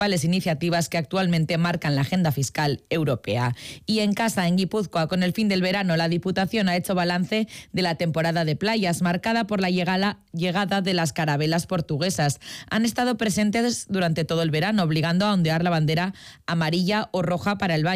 iniciativas que actualmente marcan la agenda fiscal europea. Y en casa, en Guipúzcoa, con el fin del verano, la Diputación ha hecho balance de la temporada de playas, marcada por la llegada de las carabelas portuguesas. Han estado presentes durante todo el verano, obligando a ondear la bandera amarilla o roja para el valle.